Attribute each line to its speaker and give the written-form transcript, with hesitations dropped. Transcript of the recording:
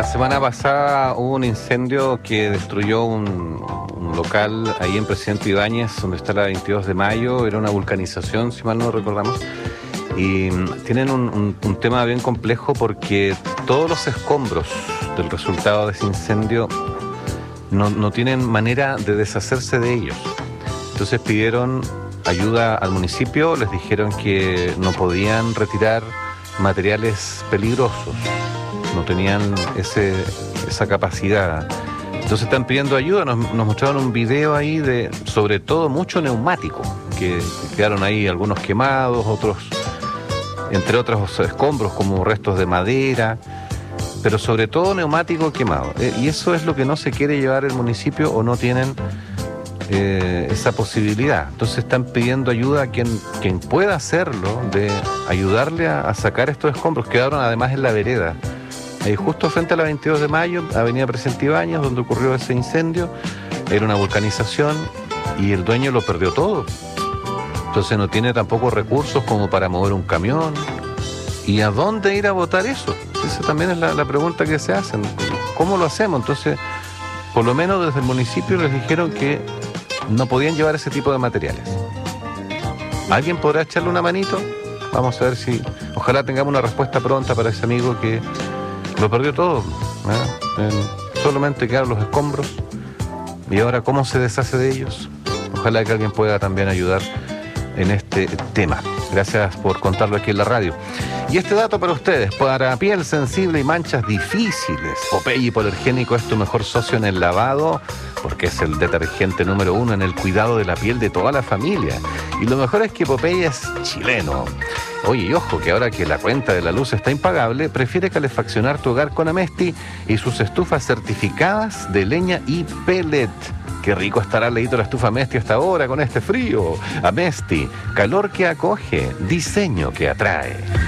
Speaker 1: La semana pasada hubo un incendio que destruyó un local ahí en Presidente Ibáñez, donde está la 22 de mayo. Era una vulcanización, si mal no recordamos. Y tienen un tema bien complejo porque todos los escombros del resultado de ese incendio no tienen manera de deshacerse de ellos. Entonces pidieron ayuda al municipio, les dijeron que no podían retirar materiales peligrosos, no tenían esa capacidad. Entonces están pidiendo ayuda. Nos mostraron un video ahí de, sobre todo, mucho neumático, que quedaron ahí algunos quemados, otros, entre otros escombros como restos de madera, pero sobre todo neumático quemado. Y eso es lo que no se quiere llevar el municipio, o no tienen esa posibilidad. Entonces están pidiendo ayuda a quien pueda hacerlo, de ayudarle a sacar estos escombros. Quedaron además en la vereda, ahí justo frente a la 22 de mayo, avenida Presidente Ibáñez, donde ocurrió ese incendio. Era una vulcanización y el dueño lo perdió todo. Entonces no tiene tampoco recursos como para mover un camión. ¿Y a dónde ir a botar eso? Esa también es la pregunta que se hacen. ¿Cómo lo hacemos? Entonces, por lo menos desde el municipio les dijeron que no podían llevar ese tipo de materiales. ¿Alguien podrá echarle una manito? Vamos a ver si... Ojalá tengamos una respuesta pronta para ese amigo que lo perdió todo. Solamente quedaron los escombros. ¿Y ahora cómo se deshace de ellos? Ojalá que alguien pueda también ayudar en este tema. Gracias por contarlo aquí en la radio. Y este dato para ustedes: para piel sensible y manchas difíciles, Popeye Hipoalergénico es tu mejor socio en el lavado, porque es el detergente número 1 en el cuidado de la piel de toda la familia. Y lo mejor es que Popeye es chileno. Oye, y ojo, que ahora que la cuenta de la luz está impagable, prefiere calefaccionar tu hogar con Amesti y sus estufas certificadas de leña y pellet. Qué rico estará leído la estufa Amesti hasta ahora con este frío. Amesti, calor que acoge, diseño que atrae.